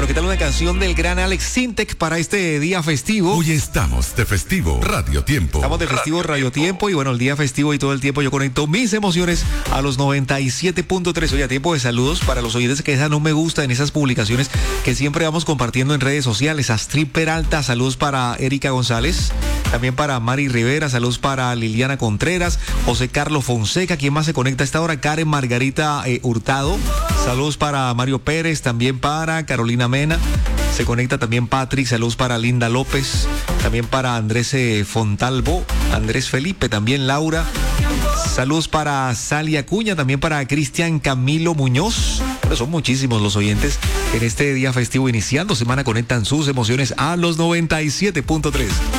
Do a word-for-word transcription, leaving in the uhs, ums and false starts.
Bueno, ¿qué tal una canción del gran Alex Sintek para este día festivo? Hoy estamos de festivo Radio Tiempo. Estamos de festivo Radio, Radio Tiempo y bueno, el día festivo y todo el tiempo yo conecto mis emociones a los noventa y siete punto tres. Oye, a tiempo de saludos para los oyentes que dejan un me gusta en esas publicaciones que siempre vamos compartiendo en redes sociales. Astrid Peralta, saludos para Erika González, también para Mari Rivera, saludos para Liliana Contreras, José Carlos Fonseca, ¿quién más se conecta a esta hora? Karen Margarita eh, Hurtado, saludos para Mario Pérez, también para Carolina Mena, se conecta también Patrick, saludos para Linda López, también para Andrés eh, Fontalvo, Andrés Felipe, también Laura, saludos para Sally Acuña, también para Cristian Camilo Muñoz. Pero son muchísimos los oyentes en este día festivo iniciando semana, conectan sus emociones a los noventa y siete punto tres.